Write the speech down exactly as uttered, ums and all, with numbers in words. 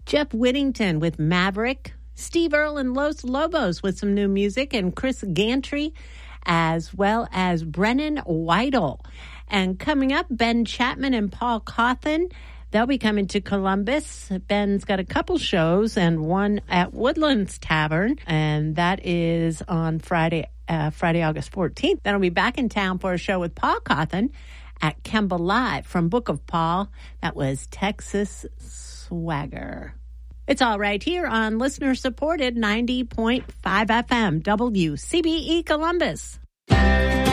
Jeff Whittington with Maverick, Steve Earle and Los Lobos with some new music, and Chris Gantry, as well as Brennan Weidel. And coming up, Ben Chapman and Paul Cawthon. They'll be coming to Columbus. Ben's got a couple shows and one at Woodlands Tavern, and that is on Friday, uh, Friday, August fourteenth. Then I'll be back in town for a show with Paul Cawthon at Kemba Live from Book of Paul. That was Texas Swagger. It's all right here on listener-supported ninety point five F M, W C B E Columbus.